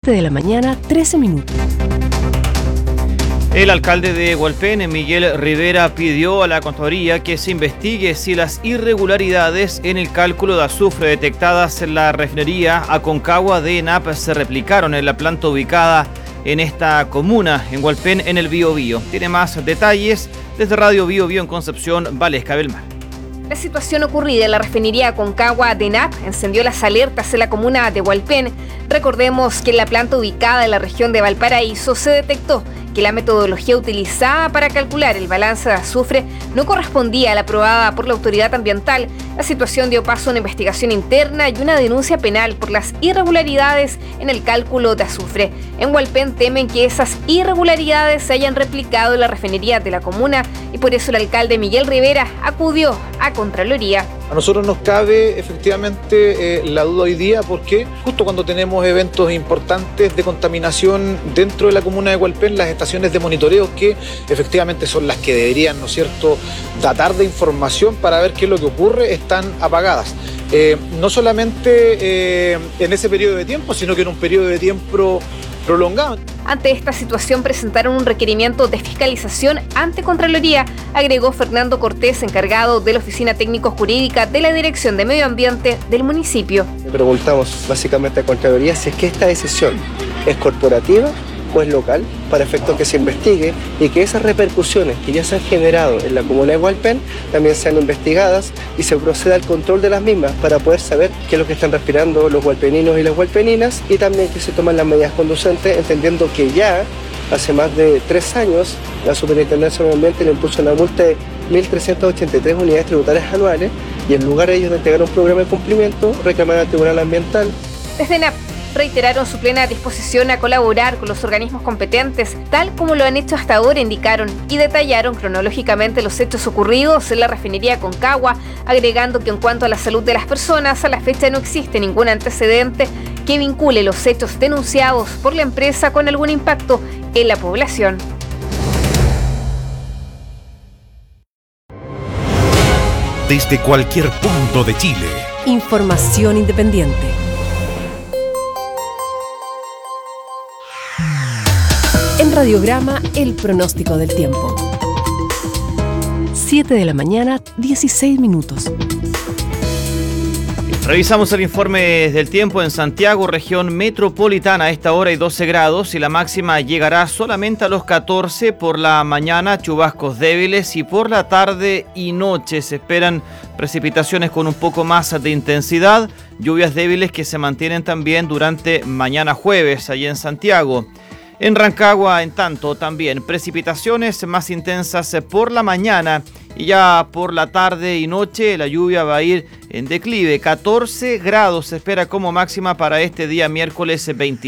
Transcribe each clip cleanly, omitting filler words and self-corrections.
7 de la mañana, 13 minutos. El alcalde de Hualpén, Miguel Rivera, pidió a la Contraloría que se investigue si las irregularidades en el cálculo de azufre detectadas en la refinería Aconcagua de ENAP se replicaron en la planta ubicada en esta comuna, en Hualpén, en el Biobío. Tiene más detalles desde Radio Biobío en Concepción, Valesca Belmar. La situación ocurrida en la refinería Aconcagua de ENAP encendió las alertas en la comuna de Hualpén. Recordemos que en la planta ubicada en la región de Valparaíso se detectó que la metodología utilizada para calcular el balance de azufre no correspondía a la aprobada por la autoridad ambiental. La situación dio paso a una investigación interna y una denuncia penal por las irregularidades en el cálculo de azufre. En Hualpén temen que esas irregularidades se hayan replicado en la refinería de la comuna y por eso el alcalde Miguel Rivera acudió a Contraloría. A nosotros nos cabe efectivamente la duda hoy día porque justo cuando tenemos eventos importantes de contaminación dentro de la comuna de Hualpén, las estaciones de monitoreo que efectivamente son las que deberían, ¿no es cierto?, datar de información para ver qué es lo que ocurre, están apagadas. No solamente en ese periodo de tiempo, sino que en un periodo de tiempo prolongado. Ante esta situación presentaron un requerimiento de fiscalización ante Contraloría, agregó Fernando Cortés, encargado de la Oficina Técnico-Jurídica de la Dirección de Medio Ambiente del municipio. Le preguntamos básicamente a Contraloría si es que esta decisión es corporativa o es local, para efecto que se investigue y que esas repercusiones que ya se han generado en la comuna de Hualpén también sean investigadas y se proceda al control de las mismas para poder saber qué es lo que están respirando los hualpeninos y las hualpeninas y también que se toman las medidas conducentes, entendiendo que ya hace más de 3 años la Superintendencia de Medio Ambiente le impuso una multa de 1.383 unidades tributarias anuales y en lugar de ellos de entregar un programa de cumplimiento reclamaron al Tribunal Ambiental. Desde ENAP reiteraron su plena disposición a colaborar con los organismos competentes, tal como lo han hecho hasta ahora, indicaron, y detallaron cronológicamente los hechos ocurridos en la refinería Aconcagua, agregando que en cuanto a la salud de las personas, a la fecha no existe ningún antecedente que vincule los hechos denunciados por la empresa con algún impacto en la población. Desde cualquier punto de Chile. Información independiente. En Radiograma, el pronóstico del tiempo. 7 de la mañana, 16 minutos. Revisamos el informe del tiempo en Santiago, región metropolitana. A esta hora hay 12 grados y la máxima llegará solamente a los 14 por la mañana, chubascos débiles y por la tarde y noche se esperan precipitaciones con un poco más de intensidad, lluvias débiles que se mantienen también durante mañana jueves allí en Santiago. En Rancagua, en tanto, también precipitaciones más intensas por la mañana y ya por la tarde y noche la lluvia va a ir en declive. 14 grados se espera como máxima para este día miércoles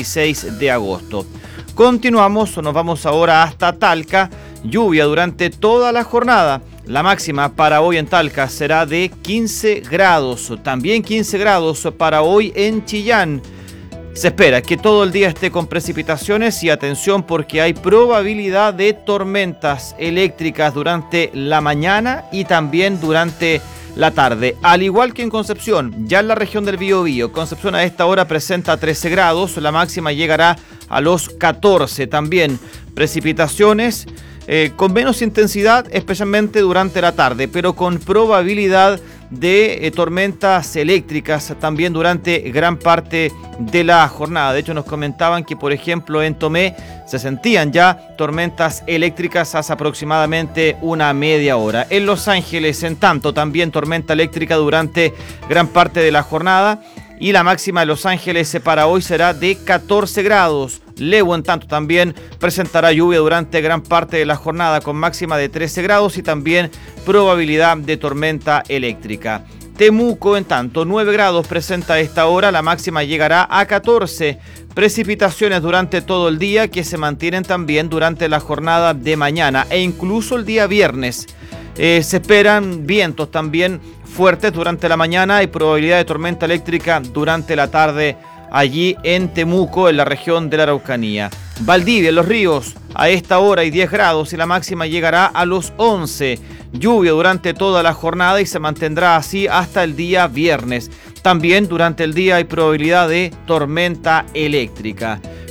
26 de agosto. Continuamos, nos vamos ahora hasta Talca. Lluvia durante toda la jornada. La máxima para hoy en Talca será de 15 grados. También 15 grados para hoy en Chillán. Se espera que todo el día esté con precipitaciones y atención porque hay probabilidad de tormentas eléctricas durante la mañana y también durante la tarde. Al igual que en Concepción, ya en la región del Biobío, Concepción a esta hora presenta 13 grados, la máxima llegará a los 14. También precipitaciones con menos intensidad, especialmente durante la tarde, pero con probabilidad de tormentas eléctricas también durante gran parte de la jornada. De hecho, nos comentaban que, por ejemplo, en Tomé se sentían ya tormentas eléctricas hace aproximadamente una media hora. En Los Ángeles, en tanto, también tormenta eléctrica durante gran parte de la jornada. Y la máxima de Los Ángeles para hoy será de 14 grados. Levo, en tanto, también presentará lluvia durante gran parte de la jornada con máxima de 13 grados y también probabilidad de tormenta eléctrica. Temuco, en tanto, 9 grados presenta a esta hora, la máxima llegará a 14. Precipitaciones durante todo el día que se mantienen también durante la jornada de mañana e incluso el día viernes. Se esperan vientos también fuertes durante la mañana y probabilidad de tormenta eléctrica durante la tarde allí en Temuco, en la región de la Araucanía. Valdivia, en Los Ríos, a esta hora hay 10 grados y la máxima llegará a los 11. Lluvia durante toda la jornada y se mantendrá así hasta el día viernes. También durante el día hay probabilidad de tormenta eléctrica.